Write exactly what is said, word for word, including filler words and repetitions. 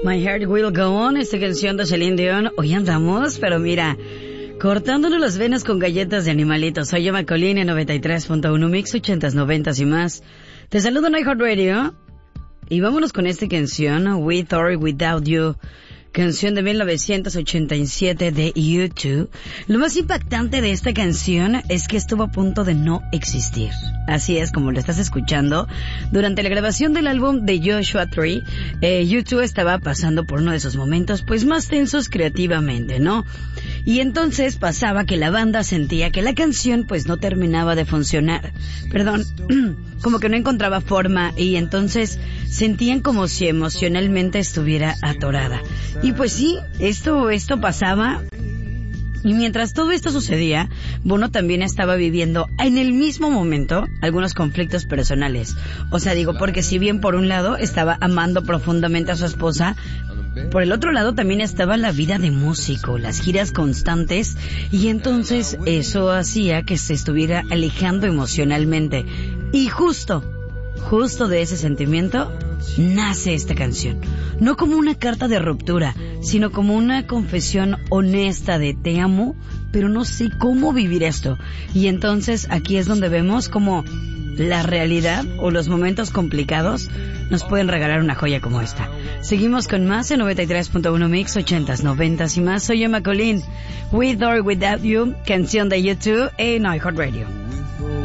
My Heart Will Go On, esta canción de Celine Dion. Hoy andamos, pero mira, cortándonos las venas con galletas de animalitos. Soy yo, Macolín, en noventa y tres punto uno, Mix ochentas, noventas y más. Te saludo en iHeartRadio. Y vámonos con esta canción, With or Without You. Canción de mil novecientos ochenta y siete de U dos. Lo más impactante de esta canción es que estuvo a punto de no existir. Así es, como lo estás escuchando. Durante la grabación del álbum de Joshua Tree, eh, U dos estaba pasando por uno de esos momentos pues más tensos creativamente, ¿no? Y entonces pasaba que la banda sentía que la canción pues no terminaba de funcionar. Perdón, como que no encontraba forma, y entonces sentían como si emocionalmente estuviera atorada. Y pues sí, esto, esto pasaba. Y mientras todo esto sucedía, Bono también estaba viviendo en el mismo momento algunos conflictos personales. O sea, digo, porque si bien por un lado estaba amando profundamente a su esposa, por el otro lado también estaba la vida de músico, las giras constantes, y entonces eso hacía que se estuviera alejando emocionalmente. Y justo, justo de ese sentimiento nace esta canción. No como una carta de ruptura, sino como una confesión honesta de te amo, pero no sé cómo vivir esto. Y entonces aquí es donde vemos cómo la realidad o los momentos complicados nos pueden regalar una joya como esta. Seguimos con más en noventa y tres punto uno Mix ochentas, noventas y más. Soy Emma Colín. With or Without You, canción de U dos en iHeartRadio.